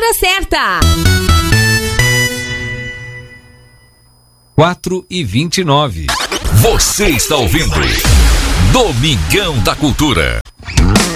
hora certa. 4h29. Você está ouvindo Domingão da Cultura.